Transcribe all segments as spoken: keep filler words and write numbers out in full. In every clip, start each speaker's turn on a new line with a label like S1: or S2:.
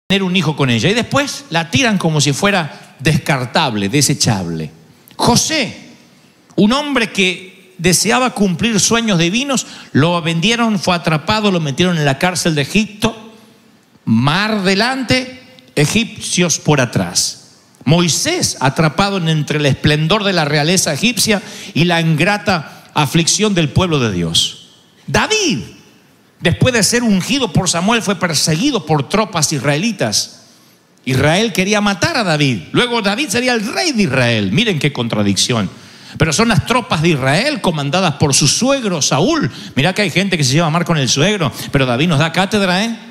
S1: tener un hijo con ella. Y después la tiran como si fuera descartable, desechable. José, un hombre que deseaba cumplir sueños divinos, lo vendieron, fue atrapado, lo metieron en la cárcel de Egipto. Mar delante, egipcios por atrás. Moisés, atrapado entre el esplendor de la realeza egipcia y la ingrata aflicción del pueblo de Dios. David, después de ser ungido por Samuel, fue perseguido por tropas israelitas. Israel quería matar a David. Luego David sería el rey de Israel. Miren qué contradicción. Pero son las tropas de Israel comandadas por su suegro Saúl. Mirá que hay gente que se lleva mal con el suegro, pero David nos da cátedra, ¿eh?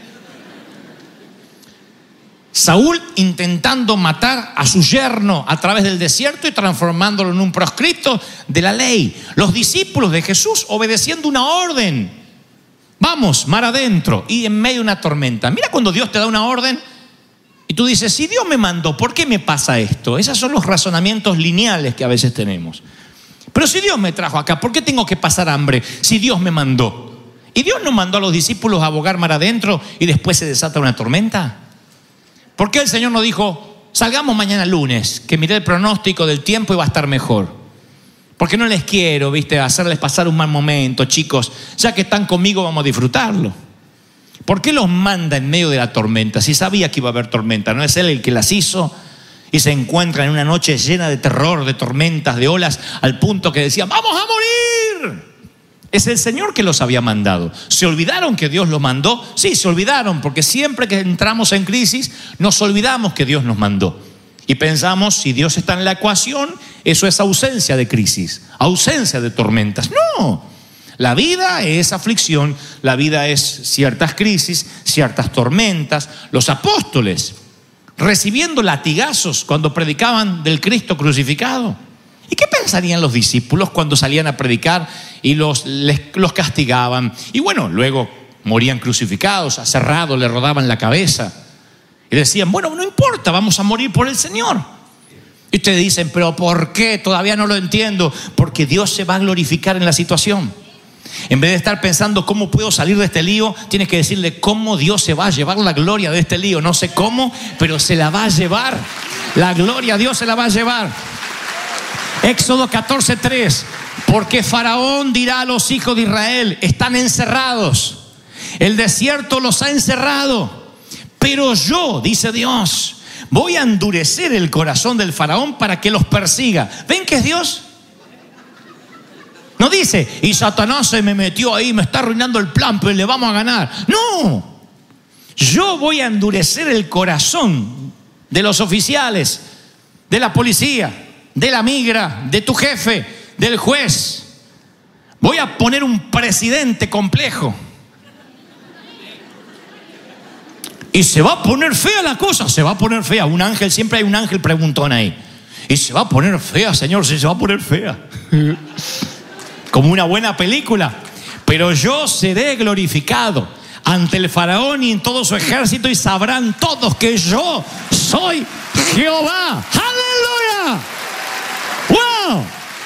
S1: Saúl intentando matar a su yerno a través del desierto y transformándolo en un proscripto de la ley. Los discípulos de Jesús obedeciendo una orden. Vamos, mar adentro, y en medio de una tormenta. Mira cuando Dios te da una orden y tú dices, si Dios me mandó, ¿por qué me pasa esto? Esos son los razonamientos lineales que a veces tenemos. Pero si Dios me trajo acá, ¿por qué tengo que pasar hambre si Dios me mandó? ¿Y Dios no mandó a los discípulos a bogar mar adentro y después se desata una tormenta? ¿Por qué el Señor no dijo, salgamos mañana lunes, que miré el pronóstico del tiempo y va a estar mejor? Porque no les quiero, viste, hacerles pasar un mal momento, chicos. Ya que están conmigo, vamos a disfrutarlo. ¿Por qué los manda en medio de la tormenta? Si sabía que iba a haber tormenta, ¿no es Él el que las hizo? Y se encuentra en una noche llena de terror, de tormentas, de olas, al punto que decían, ¡vamos a morir! Es el Señor que los había mandado. ¿Se olvidaron que Dios los mandó? Sí, se olvidaron, porque siempre que entramos en crisis, nos olvidamos que Dios nos mandó. Y pensamos, si Dios está en la ecuación, eso es ausencia de crisis, ausencia de tormentas. No, la vida es aflicción, la vida es ciertas crisis, ciertas tormentas. Los apóstoles recibiendo latigazos cuando predicaban del Cristo crucificado. ¿Y qué pensarían los discípulos cuando salían a predicar y los, les, los castigaban? Y bueno, luego morían crucificados, aserrados, le rodaban la cabeza. Y decían, bueno, no importa, vamos a morir por el Señor. Y ustedes dicen, pero ¿por qué? Todavía no lo entiendo. Porque Dios se va a glorificar en la situación. En vez de estar pensando cómo puedo salir de este lío, tienes que decirle cómo Dios se va a llevar la gloria de este lío. No sé cómo, pero se la va a llevar. La gloria a Dios se la va a llevar. Éxodo catorce tres. Porque Faraón dirá a los hijos de Israel, están encerrados. El desierto los ha encerrado. Pero yo, dice Dios, voy a endurecer el corazón del faraón para que los persiga. ¿Ven que es Dios? No dice, y Satanás se me metió ahí, me está arruinando el plan, pero le vamos a ganar. No, yo voy a endurecer el corazón de los oficiales, de la policía, de la migra, de tu jefe, del juez. Voy a poner un presidente complejo. Y se va a poner fea la cosa, se va a poner fea. Un ángel, siempre hay un ángel preguntón ahí. Y se va a poner fea, Señor, sí, se va a poner fea. Como una buena película. Pero yo seré glorificado ante el faraón y en todo su ejército, y sabrán todos que yo soy Jehová. ¡Aleluya! ¡Wow!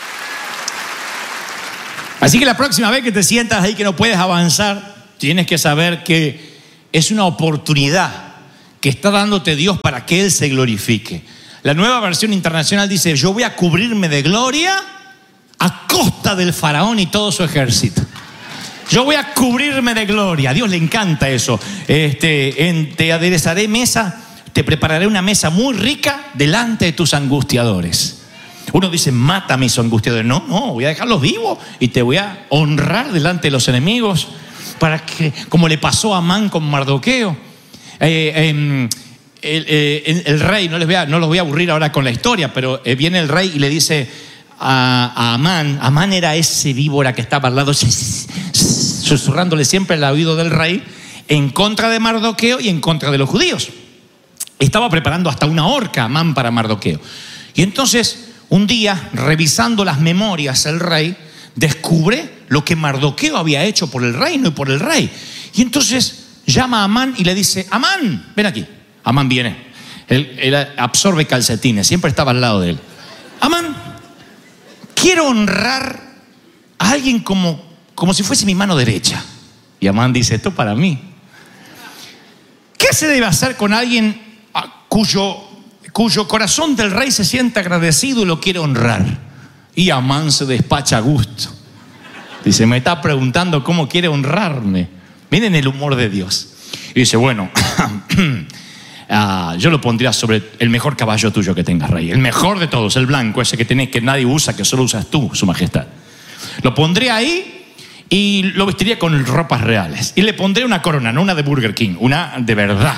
S1: Así que la próxima vez que te sientas ahí que no puedes avanzar, tienes que saber que es una oportunidad que está dándote Dios para que Él se glorifique. La Nueva Versión Internacional dice, yo voy a cubrirme de gloria a costa del faraón y todo su ejército. Yo voy a cubrirme de gloria. A Dios le encanta eso. Este, en, te aderezaré mesa, te prepararé una mesa muy rica delante de tus angustiadores. Uno dice, mata a mis angustiadores. No, no, voy a dejarlos vivos y te voy a honrar delante de los enemigos. Para que, como le pasó a Amán con Mardoqueo, eh, eh, el, eh, el rey, no les voy a, no los voy a aburrir ahora con la historia, pero eh, viene el rey y le dice a, a Amán, Amán era ese víbora que estaba al lado, susurrándole siempre al oído del rey, en contra de Mardoqueo y en contra de los judíos. Estaba preparando hasta una horca Amán para Mardoqueo. Y entonces, un día, revisando las memorias, el rey descubre lo que Mardoqueo había hecho por el reino y por el rey. Y entonces llama a Amán y le dice, Amán, ven aquí. Amán viene. Él, él absorbe calcetines, siempre estaba al lado de él. Amán, quiero honrar a alguien como, como si fuese mi mano derecha. Y Amán dice, esto para mí. ¿Qué ¿Qué se debe hacer con alguien cuyo, cuyo corazón del rey se siente agradecido y lo quiere honrar? Y Amán se despacha a gusto. Dice, me está preguntando cómo quiere honrarme. Miren el humor de Dios. Y dice, bueno, uh, yo lo pondría sobre el mejor caballo tuyo que tengas, rey. El mejor de todos, el blanco, ese que tenés, que nadie usa, que solo usas tú, su majestad. Lo pondré ahí y lo vestiría con ropas reales. Y le pondré una corona, no una de Burger King, una de verdad.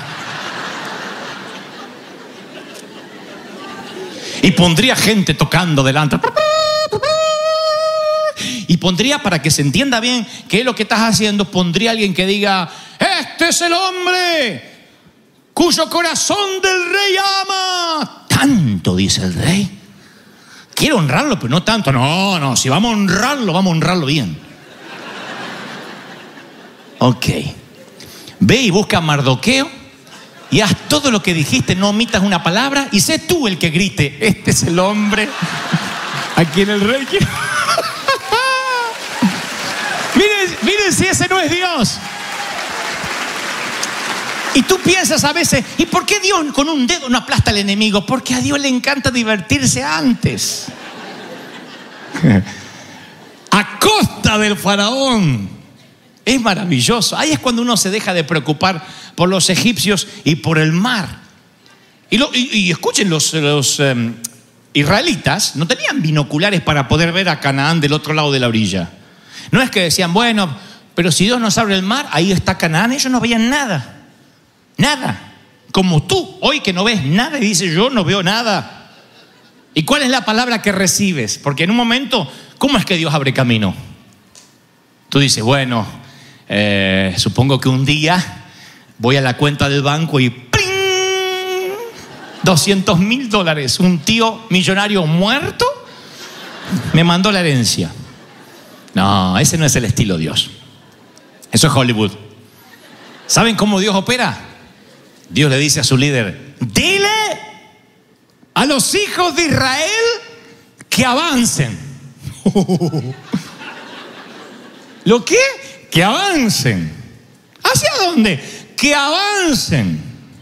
S1: Y pondría gente tocando delante. Y pondría, para que se entienda bien qué es lo que estás haciendo, pondría a alguien que diga, este es el hombre cuyo corazón del rey ama. Tanto, dice el rey. Quiero honrarlo, pero no tanto. No, no, si vamos a honrarlo, vamos a honrarlo bien. Ok. Ve y busca a Mardoqueo y haz todo lo que dijiste, no omitas una palabra y sé tú el que grite, este es el hombre a quien el rey quiere. Miren, miren si ese no es Dios. Y tú piensas a veces, ¿y por qué Dios con un dedo no aplasta al enemigo? Porque a Dios le encanta divertirse antes. A costa del faraón. Es maravilloso. Ahí es cuando uno se deja de preocupar por los egipcios y por el mar. Y, lo, y, y escuchen, los, los um, israelitas no tenían binoculares para poder ver a Canaán del otro lado de la orilla. No es que decían, bueno, pero si Dios nos abre el mar, ahí está Canaán. Ellos no veían nada. Nada. Como tú, hoy que no ves nada y dices, yo no veo nada. ¿Y cuál es la palabra que recibes? Porque en un momento, ¿cómo es que Dios abre camino? Tú dices, bueno, eh, supongo que un día voy a la cuenta del banco y ¡pling! doscientos mil dólares. Un tío millonario muerto me mandó la herencia. No, ese no es el estilo de Dios. Eso es Hollywood. ¿Saben cómo Dios opera? Dios le dice a su líder, dile a los hijos de Israel que avancen. ¿Lo qué? Que avancen. ¿Hacia dónde? Que avancen.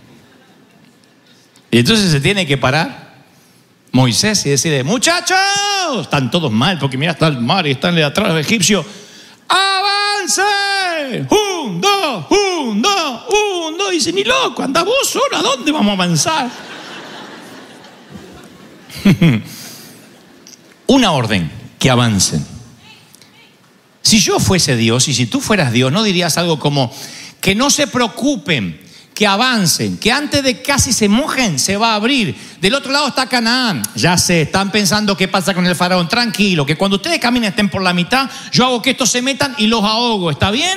S1: Y entonces se tiene que parar Moisés y decirle, muchachos, están todos mal, porque mira, está el mar y están de atrás los egipcios. ¡Avance! Un, dos, un, dos, un, dos. Y dice, ni loco, anda vos solo, ¿a dónde vamos a avanzar? Una orden, que avancen. Si yo fuese Dios y si tú fueras Dios, ¿no dirías algo como que no se preocupen, que avancen, que antes de casi se mojen, se va a abrir? Del otro lado está Canaán. Ya sé, están pensando qué pasa con el faraón. Tranquilo, que cuando ustedes caminen estén por la mitad, yo hago que estos se metan y los ahogo. ¿Está bien?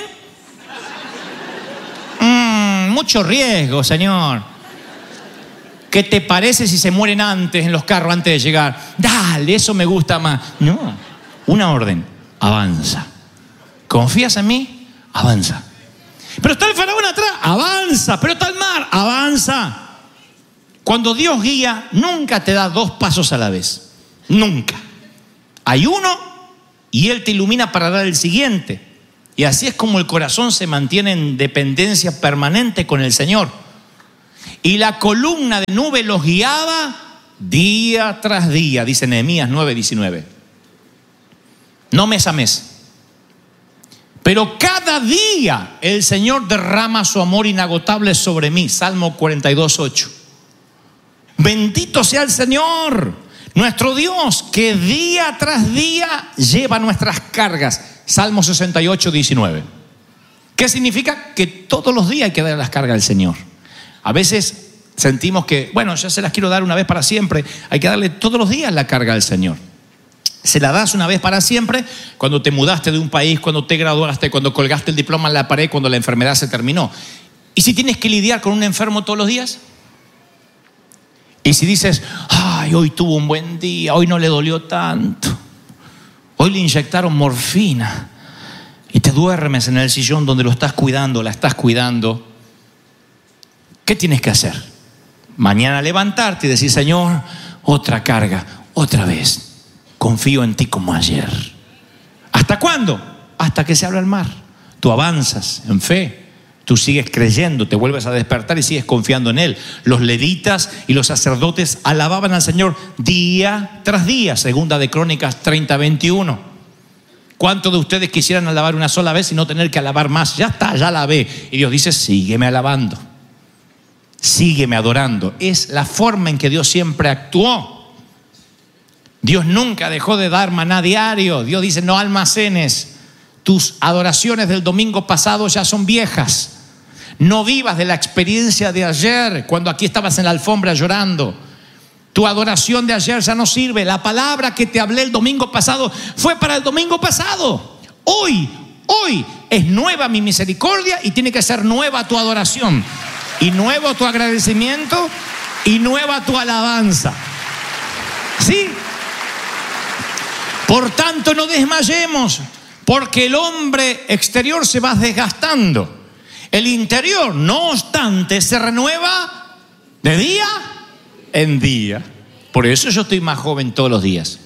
S1: Mm, mucho riesgo, Señor. ¿Qué te parece si se mueren antes en los carros antes de llegar? Dale, eso me gusta más. No, una orden, avanza. ¿Confías en mí? Avanza. Pero está el faraón atrás, avanza. Pero está el mar, avanza. Cuando Dios guía, nunca te da dos pasos a la vez. Nunca. Hay uno y Él te ilumina para dar el siguiente. Y así es como el corazón se mantiene en dependencia permanente con el Señor. Y la columna de nube los guiaba día tras día, dice Nehemías nueve diecinueve. No mes a mes. Pero cada día el Señor derrama su amor inagotable sobre mí. Salmo cuarenta y dos, ocho. Bendito sea el Señor, nuestro Dios, que día tras día lleva nuestras cargas. Salmo sesenta y ocho, diecinueve. ¿Qué significa? Que todos los días hay que dar las cargas al Señor. A veces sentimos que, bueno, ya se las quiero dar una vez para siempre. Hay que darle todos los días la carga al Señor. Se la das una vez para siempre cuando te mudaste de un país, cuando te graduaste, cuando colgaste el diploma en la pared, cuando la enfermedad se terminó. ¿Y si tienes que lidiar con un enfermo todos los días? Y si dices, ay, hoy tuvo un buen día, hoy no le dolió tanto, hoy le inyectaron morfina, y te duermes en el sillón donde lo estás cuidando, la estás cuidando, ¿qué tienes que hacer? Mañana levantarte y decir, Señor, otra carga, otra vez. Confío en ti como ayer. ¿Hasta cuándo? Hasta que se abra el mar. Tú avanzas en fe, Tú sigues creyendo, te vuelves a despertar y sigues confiando en Él. Los levitas y los sacerdotes alababan al Señor día tras día. Segunda de Crónicas treinta, veintiuno. ¿Cuántos de ustedes quisieran alabar una sola vez y no tener que alabar más? Ya está, ya alabé. Y Dios dice, sígueme alabando, sígueme adorando. Es la forma en que Dios siempre actuó. Dios nunca dejó de dar maná diario. Dios dice, no almacenes. Tus adoraciones del domingo pasado ya son viejas. No vivas de la experiencia de ayer, cuando aquí estabas en la alfombra llorando. Tu adoración de ayer ya no sirve. La palabra que te hablé el domingo pasado fue para el domingo pasado. Hoy, hoy es nueva mi misericordia y tiene que ser nueva tu adoración. Y nuevo tu agradecimiento y nueva tu alabanza. ¿Sí? Por tanto, no desmayemos, porque el hombre exterior se va desgastando. El interior, no obstante, se renueva de día en día. Por eso yo estoy más joven todos los días.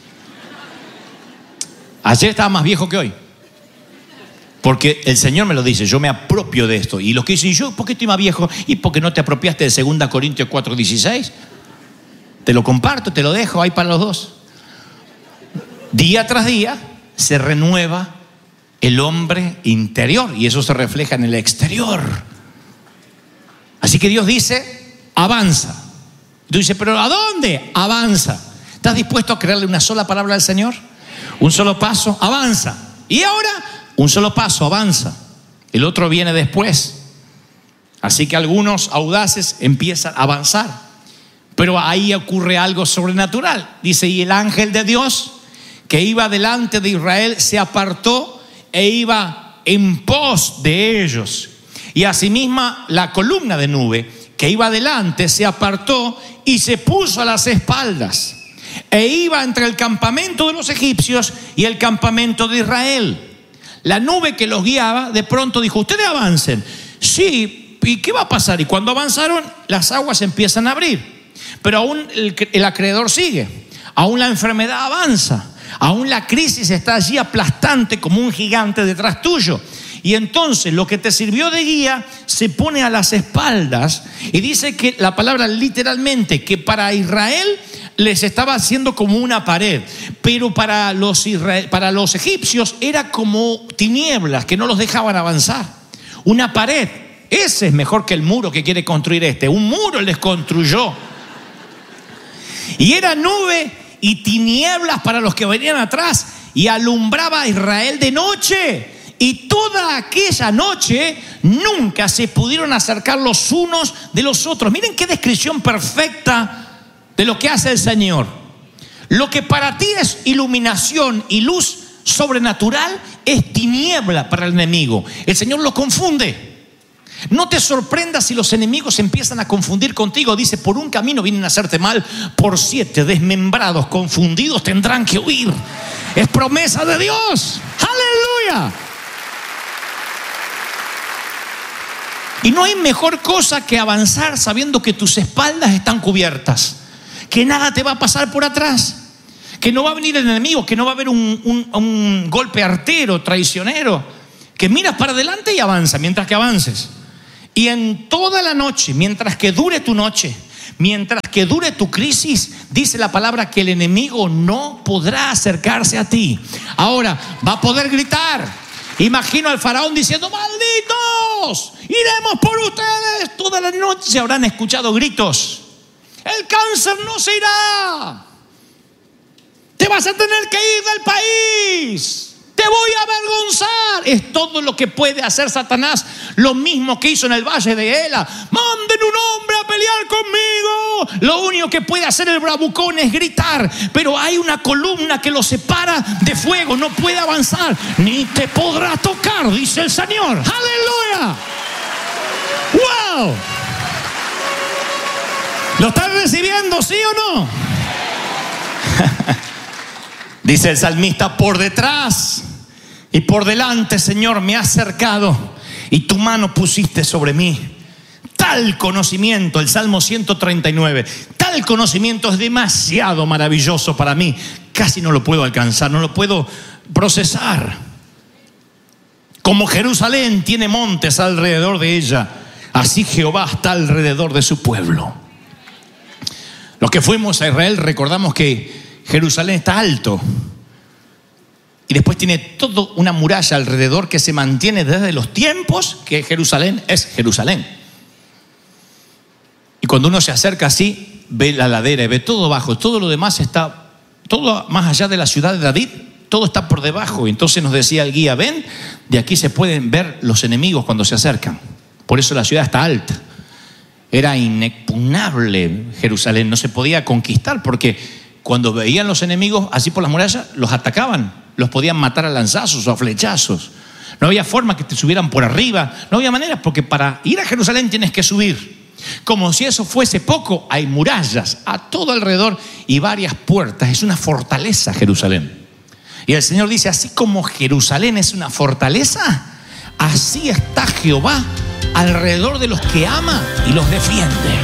S1: Ayer estaba más viejo que hoy. Porque el Señor me lo dice, yo me apropio de esto. Y los que dicen, yo, ¿por qué estoy más viejo? ¿Y por qué no te apropiaste de segunda Corintios cuatro, dieciséis? Te lo comparto, te lo dejo ahí para los dos. Día tras día se renueva el hombre interior y eso se refleja en el exterior. Así que Dios dice, avanza. Tú dices, ¿pero a dónde? Avanza. ¿Estás dispuesto a creerle una sola palabra al Señor? Un solo paso, avanza. Y ahora, un solo paso, avanza. El otro viene después. Así que algunos audaces empiezan a avanzar. Pero ahí ocurre algo sobrenatural. Dice, y el ángel de Dios que iba delante de Israel se apartó e iba en pos de ellos. Y asimismo la columna de nube que iba delante se apartó y se puso a las espaldas. E iba entre el campamento de los egipcios y el campamento de Israel. La nube que los guiaba de pronto dijo, ustedes avancen. Sí, ¿y qué va a pasar? Y cuando avanzaron, las aguas empiezan a abrir. Pero aún el, el acreedor sigue. Aún la enfermedad avanza. Aún la crisis está allí aplastante como un gigante detrás tuyo. Y entonces lo que te sirvió de guía se pone a las espaldas. Y dice que la palabra literalmente que para Israel les estaba haciendo como una pared. Pero para los, israel, para los egipcios era como tinieblas que no los dejaban avanzar. Una pared. Ese es mejor que el muro que quiere construir este. Un muro les construyó. Y era nube y tinieblas para los que venían atrás, y alumbraba a Israel de noche. Y toda aquella noche nunca se pudieron acercar los unos de los otros. Miren qué descripción perfecta de lo que hace el Señor. Lo que para ti es iluminación y luz sobrenatural es tiniebla para el enemigo. El Señor lo confunde. No te sorprendas si los enemigos empiezan a confundir contigo. Dice, por un camino vienen a hacerte mal, por siete desmembrados, confundidos tendrán que huir. Es promesa de Dios. ¡Aleluya! Y no hay mejor cosa que avanzar sabiendo que tus espaldas están cubiertas, que nada te va a pasar por atrás, que no va a venir el enemigo, que no va a haber un, un, un golpe artero, traicionero, que miras para adelante y avanza mientras que avances. Y en toda la noche, mientras que dure tu noche, mientras que dure tu crisis, dice la palabra que el enemigo no podrá acercarse a ti. Ahora, va a poder gritar. Imagino al faraón diciendo, malditos, iremos por ustedes. Toda la noche se habrán escuchado gritos. El cáncer no se irá. Te vas a tener que ir del país. Te voy a avergonzar. Es todo lo que puede hacer Satanás. Lo mismo que hizo en el valle de Ela. Manden un hombre a pelear conmigo. Lo único que puede hacer el bravucón es gritar. Pero hay una columna que lo separa de fuego. No puede avanzar. Ni te podrá tocar, dice el Señor. ¡Aleluya! ¡Wow! ¿Lo están recibiendo, sí o no? Dice el salmista, por detrás y por delante, Señor, me has cercado y tu mano pusiste sobre mí. Tal conocimiento, el Salmo ciento treinta y nueve, tal conocimiento es demasiado maravilloso para mí. Casi no lo puedo alcanzar, no lo puedo procesar. Como Jerusalén tiene montes alrededor de ella, así Jehová está alrededor de su pueblo. Los que fuimos a Israel recordamos que Jerusalén está alto y después tiene toda una muralla alrededor que se mantiene desde los tiempos que Jerusalén es Jerusalén. Y cuando uno se acerca así, ve la ladera y ve todo abajo, todo lo demás está, todo más allá de la ciudad de David, todo está por debajo. Y entonces nos decía el guía, ven, de aquí se pueden ver los enemigos cuando se acercan. Por eso la ciudad está alta. Era inexpugnable Jerusalén, no se podía conquistar porque cuando veían los enemigos así por las murallas, los atacaban, los podían matar a lanzazos o a flechazos. No había forma que te subieran por arriba, no había manera, porque para ir a Jerusalén tienes que subir. Como si eso fuese poco, hay murallas a todo alrededor y varias puertas. Es una fortaleza Jerusalén. Y el Señor dice, así como Jerusalén es una fortaleza, así está Jehová alrededor de los que ama y los defiende.